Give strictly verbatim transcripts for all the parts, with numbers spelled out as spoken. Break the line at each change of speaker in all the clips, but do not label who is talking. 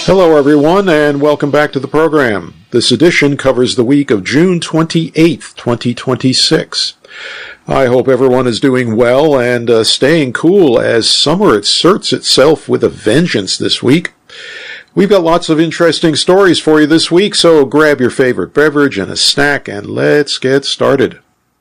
Hello, everyone, and welcome back to the program. This edition covers the week of June twenty-eighth, twenty twenty-six. I hope everyone is doing well and uh, staying cool as summer asserts itself with a vengeance this week. We've got lots of interesting stories for you this week, so grab your favorite beverage and a snack and let's get started.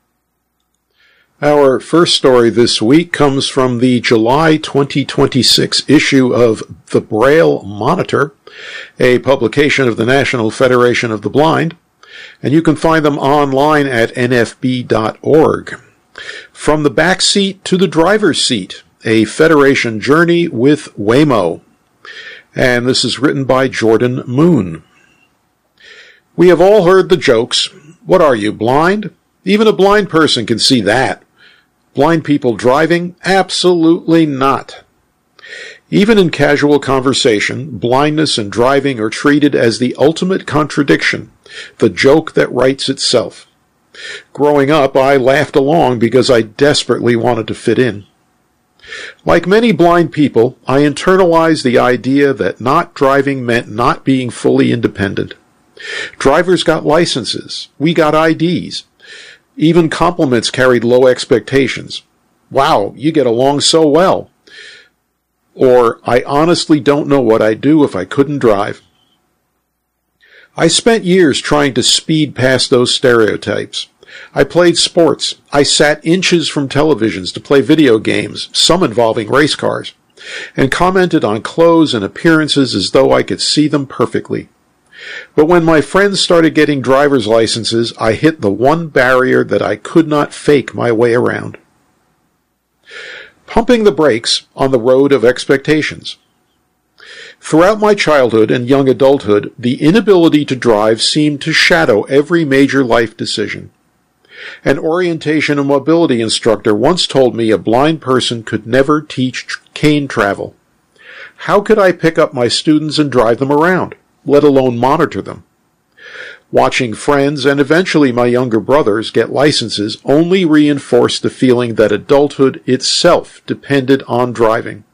Our first story this week comes from the July twenty twenty-six issue of The Braille Monitor, a publication of the National Federation of the Blind, and you can find them online at N F B dot org. From the back seat to the driver's seat, a Federation journey with Waymo. And this is written by Jordan Moon. We have all heard the jokes. What are you, blind? Even a blind person can see that. Blind people driving? Absolutely not. Even in casual conversation, blindness and driving are treated as the ultimate contradiction, the joke that writes itself. Growing up, I laughed along because I desperately wanted to fit in. Like many blind people, I internalized the idea that not driving meant not being fully independent. Drivers got licenses. We got I Ds. Even compliments carried low expectations. Wow, you get along so well. Or, I honestly don't know what I'd do if I couldn't drive. I spent years trying to speed past those stereotypes. I played sports. I sat inches from televisions to play video games, some involving race cars, and commented on clothes and appearances as though I could see them perfectly. But when my friends started getting driver's licenses, I hit the one barrier that I could not fake my way around. Pumping the brakes on the road of expectations. Throughout my childhood and young adulthood, the inability to drive seemed to shadow every major life decision. An orientation and mobility instructor once told me a blind person could never teach cane travel. How could I pick up my students and drive them around, let alone monitor them? Watching friends and eventually my younger brothers get licenses only reinforced the feeling that adulthood itself depended on driving.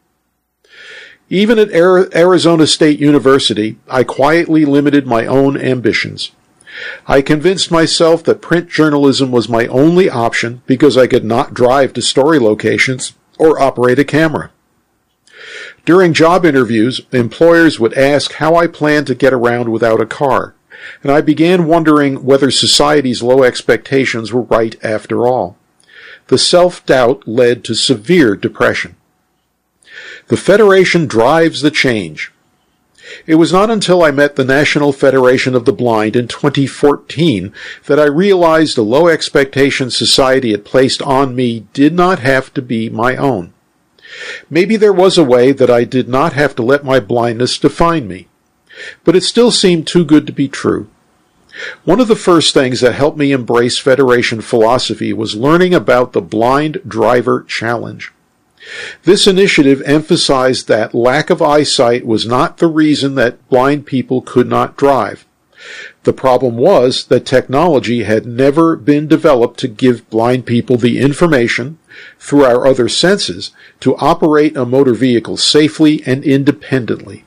Even at Arizona State University, I quietly limited my own ambitions. I convinced myself that print journalism was my only option because I could not drive to story locations or operate a camera. During job interviews, employers would ask how I planned to get around without a car, and I began wondering whether society's low expectations were right after all. The self-doubt led to severe depression. The Federation drives the change. It was not until I met the National Federation of the Blind in twenty fourteen that I realized the low expectations society had placed on me did not have to be my own. Maybe there was a way that I did not have to let my blindness define me, but it still seemed too good to be true. One of the first things that helped me embrace Federation philosophy was learning about the Blind Driver Challenge. This initiative emphasized that lack of eyesight was not the reason that blind people could not drive. The problem was that technology had never been developed to give blind people the information, through our other senses, to operate a motor vehicle safely and independently.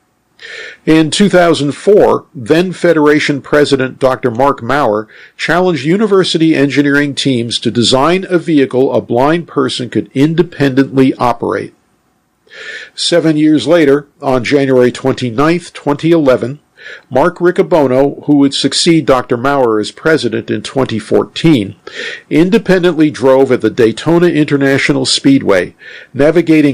In two thousand four, then Federation President Doctor Mark Maurer challenged university engineering teams to design a vehicle a blind person could independently operate. Seven years later, on January twenty-ninth, twenty eleven, Mark Riccobono, who would succeed Doctor Maurer as president in twenty fourteen, independently drove at the Daytona International Speedway, navigating